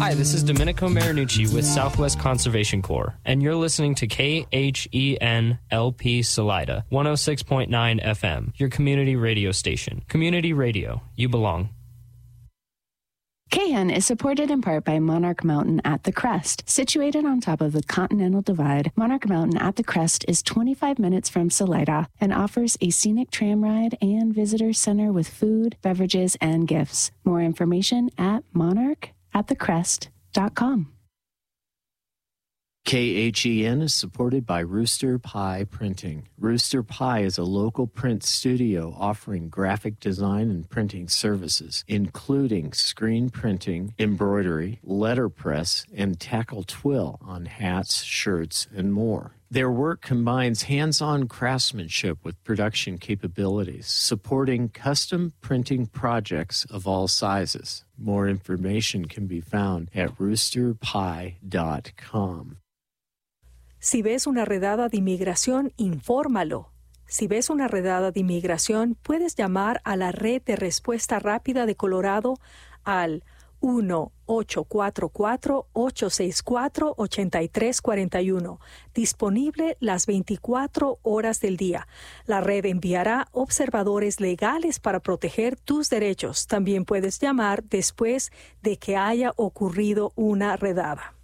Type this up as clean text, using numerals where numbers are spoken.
Hi, this is Domenico Marinucci with Southwest Conservation Corps, and you're listening to KHEN-LP Salida, 106.9 FM, your community radio station. Community radio, you belong. KN is supported in part by Monarch Mountain at the Crest. Situated on top of the Continental Divide, Monarch Mountain at the Crest is 25 minutes from Salida and offers a scenic tram ride and visitor center with food, beverages, and gifts. More information at monarchatthecrest.com. KHEN is supported by Rooster Pie Printing. Rooster Pie is a local print studio offering graphic design and printing services, including screen printing, embroidery, letterpress, and tackle twill on hats, shirts, and more. Their work combines hands-on craftsmanship with production capabilities, supporting custom printing projects of all sizes. More information can be found at roosterpie.com. Si ves una redada de inmigración, infórmalo. Si ves una redada de inmigración, puedes llamar a la Red de Respuesta Rápida de Colorado al 1-844-864-8341, disponible las 24 horas del día. La red enviará observadores legales para proteger tus derechos. También puedes llamar después de que haya ocurrido una redada.